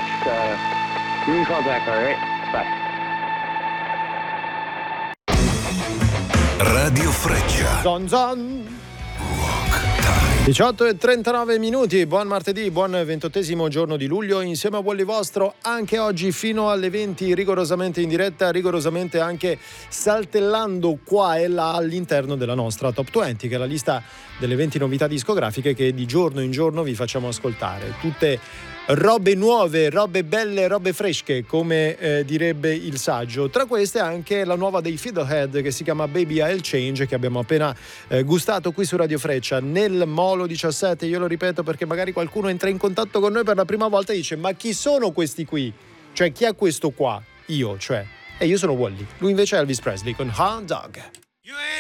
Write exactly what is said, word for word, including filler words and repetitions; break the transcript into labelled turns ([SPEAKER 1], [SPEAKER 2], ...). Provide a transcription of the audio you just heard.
[SPEAKER 1] next. Uh, give me a call back, all right? Bye.
[SPEAKER 2] Radio Freccia.
[SPEAKER 3] Zon zon. diciotto e trentanove minuti, buon martedì, buon ventottesimo giorno di luglio, insieme a Wally Vostro anche oggi fino alle venti, rigorosamente in diretta, rigorosamente anche saltellando qua e là all'interno della nostra Top venti, che è la lista delle venti novità discografiche che di giorno in giorno vi facciamo ascoltare. Tutte robe nuove, robe belle, robe fresche, come eh, direbbe il saggio. Tra queste anche la nuova dei Fiddlehead che si chiama Baby I'll Change, che abbiamo appena eh, gustato qui su Radio Freccia nel Molo diciassette. Io lo ripeto perché magari qualcuno entra in contatto con noi per la prima volta e dice: ma chi sono questi qui? Cioè, chi è questo qua? Io, cioè. E io sono Wally. Lui invece è Elvis Presley con Hound Dog.
[SPEAKER 4] You ain't